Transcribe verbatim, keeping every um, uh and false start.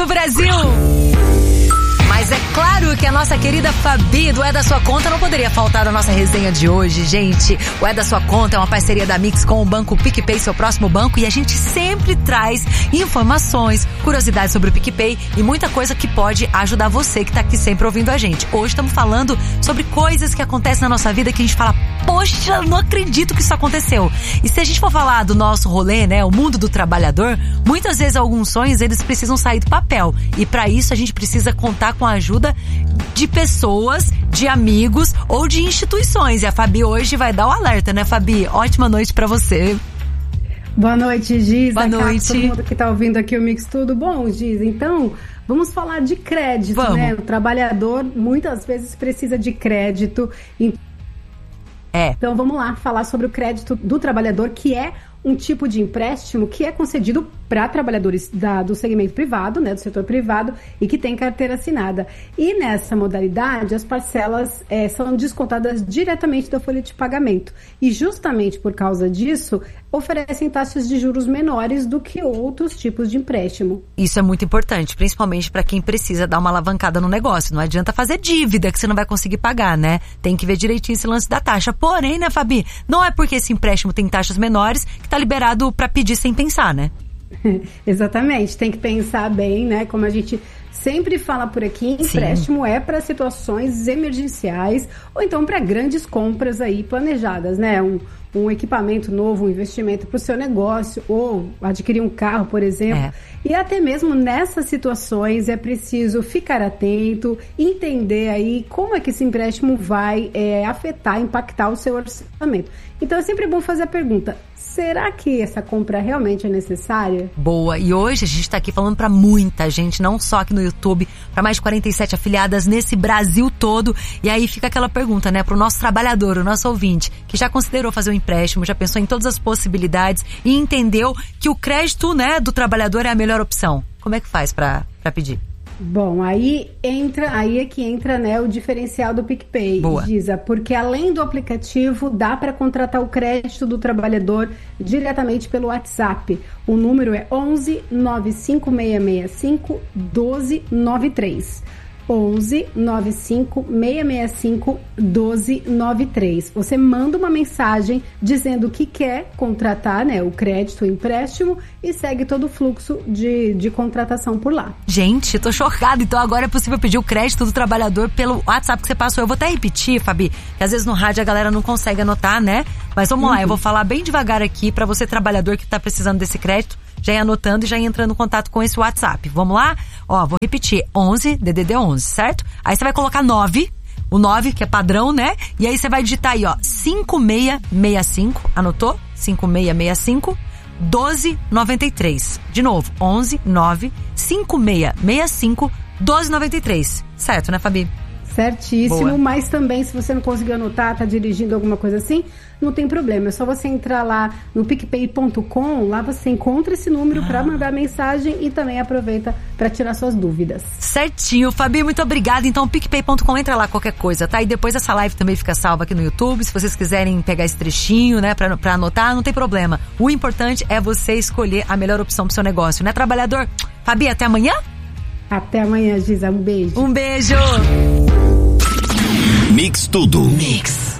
Brasil! Mas é claro que a nossa querida Fabi do É da Sua Conta não poderia faltar na nossa resenha de hoje, gente. O É da Sua Conta é uma parceria da Mix com o Banco PicPay, seu próximo banco, e a gente sempre traz informações, curiosidades sobre o PicPay e muita coisa que pode ajudar você que tá aqui sempre ouvindo a gente. Hoje estamos falando sobre coisas que acontecem na nossa vida que a gente fala, poxa, não acredito que isso aconteceu. E se a gente for falar do nosso rolê, né, o mundo do trabalhador, muitas vezes alguns sonhos eles precisam sair do papel. E para isso a gente precisa contar com a ajuda de pessoas, de amigos ou de instituições. E a Fabi hoje vai dar o alerta, né, Fabi? Ótima noite pra você. Boa noite, Giz. Boa noite. Todo mundo que tá ouvindo aqui o Mix Tudo bom, Giz? Então, vamos falar de crédito, vamos. né? O trabalhador muitas vezes precisa de crédito. É. Então, vamos lá falar sobre o crédito do trabalhador, que é um tipo de empréstimo que é concedido para trabalhadores da, do segmento privado, né, do setor privado, e que tem carteira assinada. E nessa modalidade, as parcelas é, são descontadas diretamente da folha de pagamento. E justamente por causa disso, oferecem taxas de juros menores do que outros tipos de empréstimo. Isso é muito importante, principalmente para quem precisa dar uma alavancada no negócio. Não adianta fazer dívida que você não vai conseguir pagar, né? Tem que ver direitinho esse lance da taxa. Porém, né, Fabi, não é porque esse empréstimo tem taxas menores que tá liberado para pedir sem pensar, né? Exatamente, tem que pensar bem, né? Como a gente sempre fala por aqui, empréstimo Sim. é para situações emergenciais ou então para grandes compras aí planejadas, né? Um, um equipamento novo, um investimento para o seu negócio ou adquirir um carro, por exemplo. É. E até mesmo nessas situações é preciso ficar atento, entender aí como é que esse empréstimo vai é, afetar, impactar o seu orçamento. Então é sempre bom fazer a pergunta: será que essa compra realmente é necessária? Boa. E hoje a gente está aqui falando para muita gente, não só aqui no YouTube, para mais de quarenta e sete afiliadas nesse Brasil todo. E aí fica aquela pergunta, né, para o nosso trabalhador, o nosso ouvinte, que já considerou fazer um empréstimo, já pensou em todas as possibilidades e entendeu que o crédito, né, do trabalhador é a melhor opção. Como é que faz para para pedir? Bom, aí entra, aí é que entra, né, o diferencial do PicPay, Boa. Giza, porque além do aplicativo, dá para contratar o crédito do trabalhador diretamente pelo WhatsApp. O número é onze nove cinco seis seis cinco doze nove três. onze nove cinco seis seis cinco doze nove três. Você manda uma mensagem dizendo que quer contratar, né, o crédito, o empréstimo, e segue todo o fluxo de, de contratação por lá. Gente, tô chocada. Então agora é possível pedir o crédito do trabalhador pelo WhatsApp que você passou. Eu vou até repetir, Fabi, que às vezes no rádio a galera não consegue anotar, né? Mas vamos uhum. lá, eu vou falar bem devagar aqui pra você, trabalhador que tá precisando desse crédito, já ir anotando e já ir entrando em contato com esse WhatsApp. Vamos lá? Ó, vou repetir. onze, D D D onze, certo? Aí você vai colocar nove, o nove, que é padrão, né? E aí você vai digitar aí, ó, cinco seis seis cinco, anotou? cinco seis seis cinco, doze noventa e três. De novo, onze nove cinco seis seis cinco, doze noventa e três. Certo, né, Fabi? Certíssimo, Boa. Mas também se você não conseguiu anotar, tá dirigindo alguma coisa assim, não tem problema, é só você entrar lá no picpay ponto com, lá você encontra esse número ah. para mandar mensagem e também aproveita para tirar suas dúvidas. Certinho, Fabi, muito obrigada. Então picpay ponto com, entra lá qualquer coisa, tá? E depois essa live também fica salva aqui no YouTube, se vocês quiserem pegar esse trechinho, né, pra, pra anotar, não tem problema. O importante é você escolher a melhor opção pro seu negócio, né, trabalhador? Fabi, até amanhã? Até amanhã, Giza, um beijo. Um beijo. Mix Tudo. Mix.